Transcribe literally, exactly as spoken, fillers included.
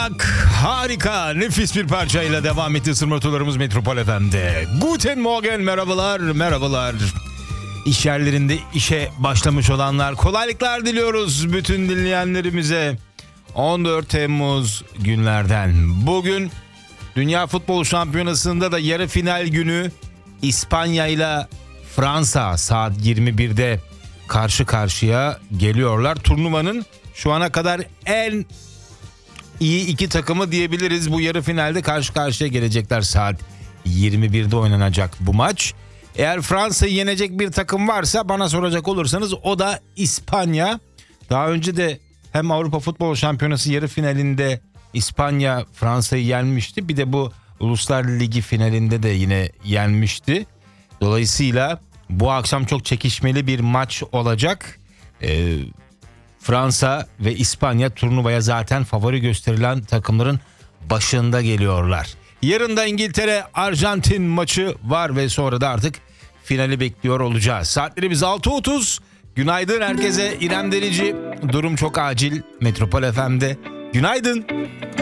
Harika, nefis bir parçayla devam etti ısırma turlarımız Metropol F M'de. Guten Morgen, merhabalar, merhabalar. İş yerlerinde işe başlamış olanlar, kolaylıklar diliyoruz bütün dinleyenlerimize. on dört Temmuz günlerden bugün Dünya Futbol Şampiyonası'nda da yarı final günü İspanya ile Fransa saat yirmi birde karşı karşıya geliyorlar. Turnuvanın şu ana kadar en iyi iki takımı diyebiliriz. Bu yarı finalde karşı karşıya gelecekler, saat yirmi birde oynanacak bu maç. Eğer Fransa'yı yenecek bir takım varsa bana soracak olursanız o da İspanya. Daha önce de hem Avrupa Futbol Şampiyonası yarı finalinde İspanya Fransa'yı yenmişti. Bir de bu Uluslar Ligi finalinde de yine yenmişti. Dolayısıyla bu akşam çok çekişmeli bir maç olacak. Ee, Fransa ve İspanya turnuvaya zaten favori gösterilen takımların başında geliyorlar. Yarın da İngiltere Arjantin maçı var ve sonra da artık finali bekliyor olacağız. Saatlerimiz altı otuz. Günaydın herkese. İrem Derici. Durum çok acil. Metropol F M'de. Günaydın.